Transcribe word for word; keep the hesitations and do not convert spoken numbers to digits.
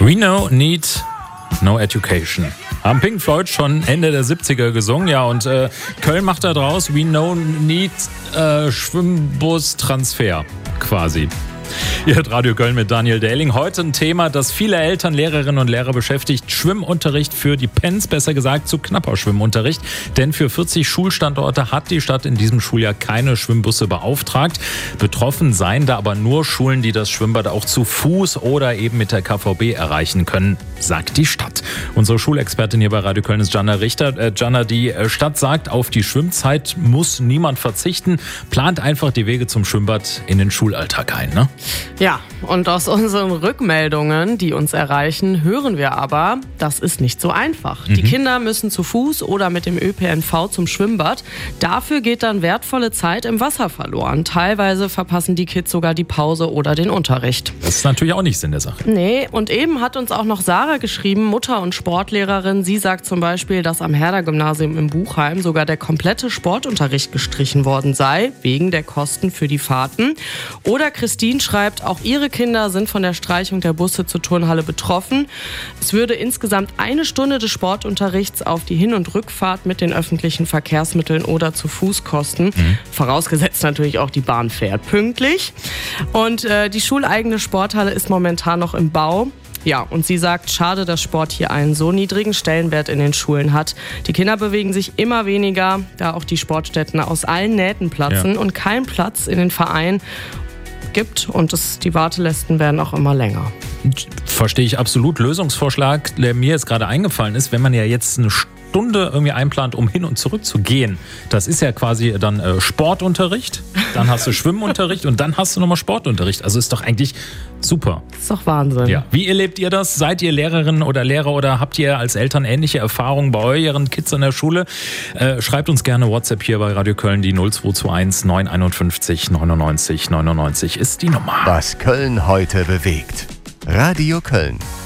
We know need no education. Haben Pink Floyd schon Ende der siebziger gesungen, ja, und äh, Köln macht da draus We no need äh, Schwimmbus-Transfer quasi. Ihr hört Radio Köln mit Daniel Dehling. Heute ein Thema, das viele Eltern, Lehrerinnen und Lehrer beschäftigt. Schwimmunterricht für die Pens, besser gesagt zu knapper Schwimmunterricht. Denn für vierzig Schulstandorte hat die Stadt in diesem Schuljahr keine Schwimmbusse beauftragt. Betroffen seien da aber nur Schulen, die das Schwimmbad auch zu Fuß oder eben mit der K V B erreichen können, sagt die Stadt. Unsere Schulexpertin hier bei Radio Köln ist Jana Richter. Äh, Jana, die Stadt sagt, auf die Schwimmzeit muss niemand verzichten. Plant einfach die Wege zum Schwimmbad in den Schulalltag ein, ne? Ja, und aus unseren Rückmeldungen, die uns erreichen, hören wir aber, das ist nicht so einfach. Mhm. Die Kinder müssen zu Fuß oder mit dem Ö P N V zum Schwimmbad. Dafür geht dann wertvolle Zeit im Wasser verloren. Teilweise verpassen die Kids sogar die Pause oder den Unterricht. Das ist natürlich auch nicht Sinn der Sache. Nee, und eben hat uns auch noch Sarah geschrieben, Mutter und Sportlehrerin. Sie sagt zum Beispiel, dass am Herder-Gymnasium in Buchheim sogar der komplette Sportunterricht gestrichen worden sei, wegen der Kosten für die Fahrten. Oder Christine schreibt, auch ihre Kinder sind von der Streichung der Busse zur Turnhalle betroffen. Es würde insgesamt eine Stunde des Sportunterrichts auf die Hin- und Rückfahrt mit den öffentlichen Verkehrsmitteln oder zu Fuß kosten. Mhm. Vorausgesetzt natürlich auch, die Bahn fährt pünktlich. Und äh, die schuleigene Sporthalle ist momentan noch im Bau. Ja, und sie sagt, schade, dass Sport hier einen so niedrigen Stellenwert in den Schulen hat. Die Kinder bewegen sich immer weniger, da auch die Sportstätten aus allen Nähten platzen ja. und kein Platz in den Vereinen gibt und das, die Wartelisten werden auch immer länger. Verstehe ich absolut. Lösungsvorschlag, der mir jetzt gerade eingefallen ist, wenn man ja jetzt eine Stunde irgendwie einplant, um hin und zurück zu gehen, das ist ja quasi dann äh, Sportunterricht, dann hast du Schwimmunterricht und dann hast du nochmal Sportunterricht. Also ist doch eigentlich super. Das ist doch Wahnsinn. Ja. Wie erlebt ihr das? Seid ihr Lehrerinnen oder Lehrer oder habt ihr als Eltern ähnliche Erfahrungen bei euren Kids in der Schule? Äh, schreibt uns gerne WhatsApp hier bei Radio Köln. Die null zwei zwei eins neun eins fünf neunundneunzig neunundneunzig ist die Nummer. Was Köln heute bewegt. Radio Köln.